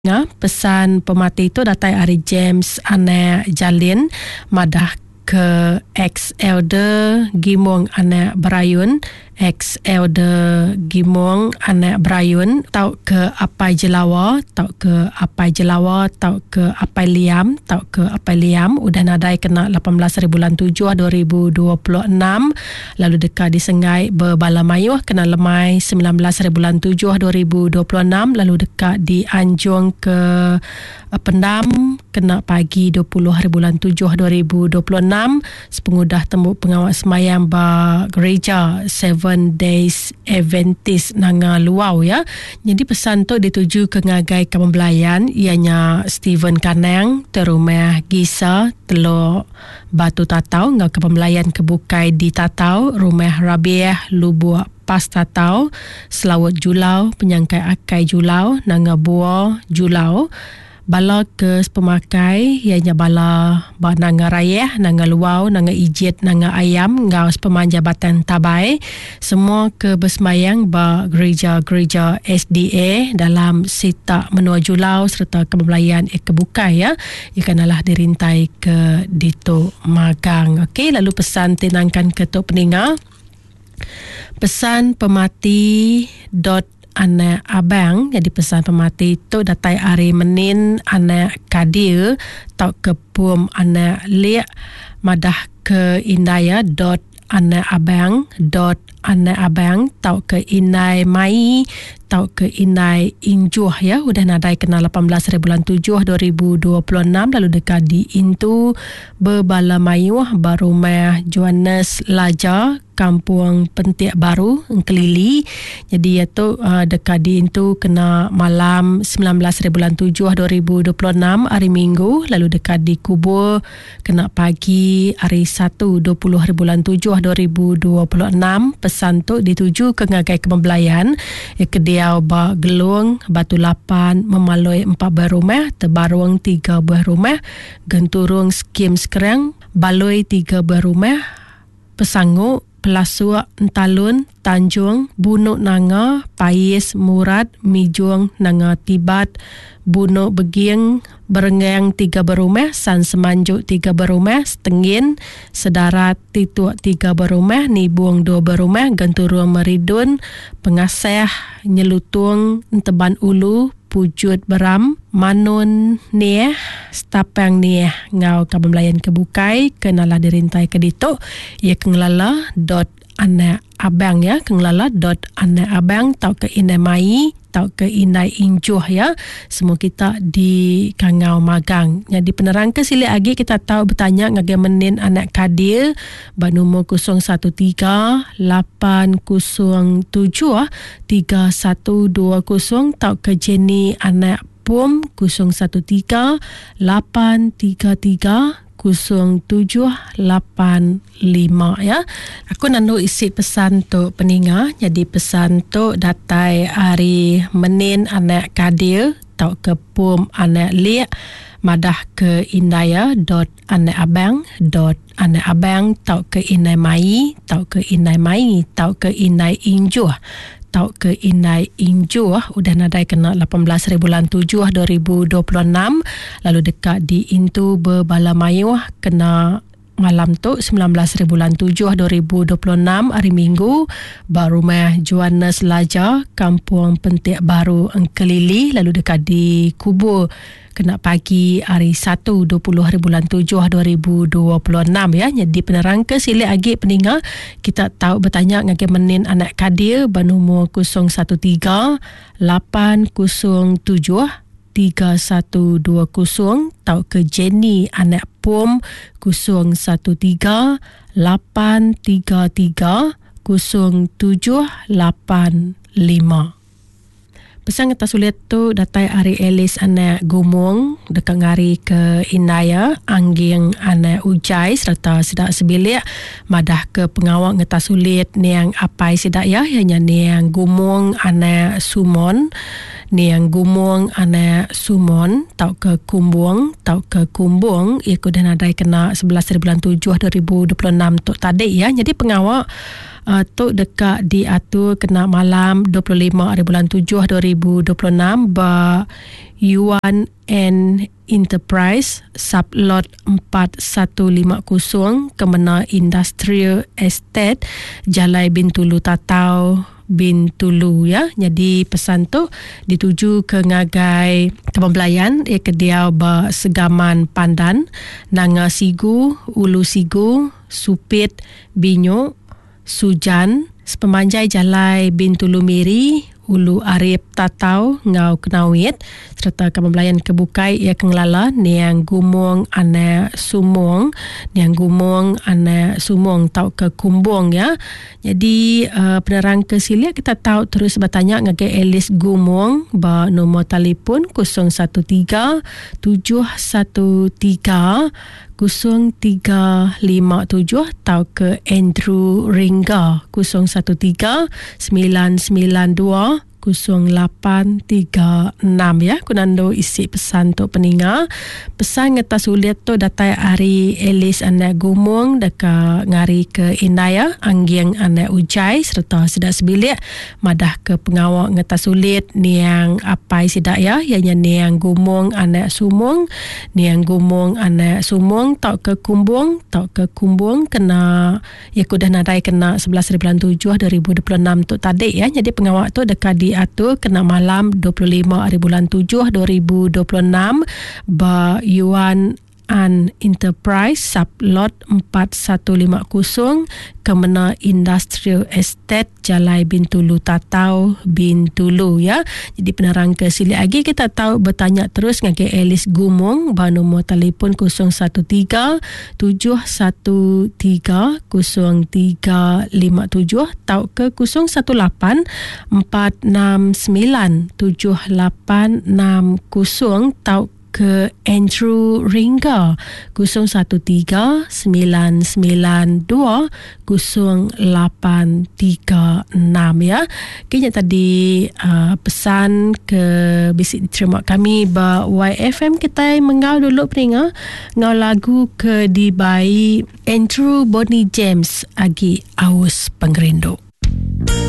Ya, pesan pemati itu datai Ari James ane Jalin madah ke ex elder Gimong ane Brayun, ex elder Gimong ane Brayun, tau ke Apai Jelawa, tau ke Apai Jelawa, tau ke Apai Liam, tau ke Apai Liam, udah nadai kena 18 hari bulan 7 2026, lalu dekat disengai berbala mayuh kena lemai 19 hari bulan 7 2026, lalu dekat di Anjung ke Pendam kena pagi 20 hari bulan 7 2026, sepengudah tembuk pengawal semayang ba gereja 7 Days Adventist Nanga Luau ya. Jadi pesan tu dituju ke ngagai Kamembelayan ianya Steven Kanang terumah Gisa Teluk Batu Tatau ngau Kamembelayan kebukai di Tatau, rumah Rabiah Lubuak Pas Tatau, Selawat Julau, penyangkai Akai Julau, Nanga Buah Julau, bala ke pemakai ianya bala nanga rayah, nanga luau, nanga ijit, nanga ayam, ngau pemanja Jabatan Tabai, semua ke bersemayang ba gereja-gereja SDA dalam Sita Menua Julau serta Kamembelayan kebukai ya. Ikanalah dirintai ke Dito Magang. Okey, lalu pesan tinangkan ke tok peninga. Pesan pemati anak abang, jadi pesan pemati itu datai Ari Menin anak Kadir tau ke Pum anak Liak madah ke Indaya anak abang tau ke Inai Mai tau ke Inai Injuh ya, udah nadai kena 18 hari bulan 7 2026, lalu dekat di Intu berbala mayuh barumah Johannes Laja Kampung Pentiak Baru Kelili. Jadi iaitu dekat di Intu kena malam 19 hari bulan 7 2026 hari Minggu, lalu dekat di Kubur kena pagi hari 1 20 hari bulan 7 2026. Pesan tu dituju ke ngagai Kamembelayan ke Diau ba Gelung Batu Lapan memalui 4 buah rumah, Tebarung 3 buah rumah, Genturung Skim Sekerang baloi 3 buah rumah, Pesanguk Pelasua Entalun Tanjung Bunuk Nanga Pais Murad Mijung Nanga Tibat Bunuk Begieng Berengang 3 berumah, San Semanjuk 3 berumah, Setengin Sedarat Tituak 3 berumah, Nibuang 2 berumah, Genturung Meridun Pengasih Nyelutung Enteban Ulu Pujut Beram Manun Niah Stapang Niah ngau Kamembelayan kebukai kenalah dirintai ke Dito ia kenglala anak abang ya, kenglala anak abang tau ke Inai Mai tau ke Inai Injuh ya, semua kita di Kangau Magang. Jadi penerang ke sili lagi kita tahu bertanya ngagai menin anak Kadir ba nombor 013 807 3120 tau ke Jenny anak Pum 013 833 0785 ya. Aku nandu isi pesan tu peninga. Jadi pesan tu datai Ari Menin anak Kadir tau ke Pum anak Liak madah ke Indaya anak abang tau ke Inai Mai tau ke Inai Mai tau ke Inai Injuh tau ke Inai Injuh udah nadai kena 18 hari bulan 7 2026, lalu dekat di Intu berbala mayuh kena malam tu 19 hari bulan 7 2026 hari Minggu barumah Johannes Laja Kampung Pentiak Baru Kelili, lalu dekat di Kubur kena pagi hari 1 20 hari bulan 7 2026 ya. Jadi penerang ke sili lagi peninga kita tahu bertanya ngagai menin anak Kadir bernomor 013 807 3120 tau ke Jenny anak Pum 013 833 0785. Pesan kita sulit tu datai Ari Elis anak Gumung dekat ngari ke Inaya Angging anak Ujai serta sidak sebilik madah ke pengawak ngeta sulit niang Apai sidak ya, hanya niang Gumung anak Sumon, niang Gumung anak Sumon tau ke Kumbung ia kudah nadai kena 11 bulan 7 2026 tu tadi ya. Jadi pengawak tu dekat diatur kena malam 25 hari bulan 7 2026 ba Yuan and Enterprise sublot 4150 Kemena Industrial Estate Jalai Bintulu Tatau Bintulu ya. Jadi pesan tu dituju ke ngagai kepembelayan ke dia ba Segaman Pandan, Nanga Sigu, Ulu Sigu, Supit, Binyo, Sujan, Sepemanjai Jalai Bintulu Miri, Ulu Arif Tatau Ngau Kenawit serta kepembelayan kebukai ia kenglala Niang Gumong Ana Sumong, Niang Gumong Ana Sumong tau ke Kumbong ya. Jadi penerang ke silia kita tahu terus bertanya ngagai Elis Gumong ba nombor telefon 013 713 0357 tau ke Andrew Ringga 013 992 0836 ya. Kunando isi pesan tu peninga. Pesan ngeta sulit tu datai hari Elis anak Gumong deka ngari ke Inaya Anggiang anak Ujai serta sedak sebilik madah ke pengawak ngeta sulit niang apai sidak ya ianya niang Gumong anak Sumong, niang Gumong anak Sumong tau ke Kumbung, tau ke Kumbung kena ya kudah nadai kena 11 bulan 7 2026 tu tadi ya. Jadi pengawak tu dekat diatur kena malam 25 hari bulan 7 2026 ba Yuan and Enterprise sublot 4150 Kemena Industrial Estate Jalai Bintulu Tatau Bintulu ya. Jadi penerang ke sili lagi kita tahu bertanya terus ngagai Elis Gumong ba nombor telefon 013 713 0357 tau ke 018 469 7860 tau ke Andrew Ringga 013 992 0836 ya. Kini tadi pesan ke bisik diterima kami ba YFM kita mengau dulu peringa ngau lagu ke dibai Andrew Bonnie James agi aus penggerindu.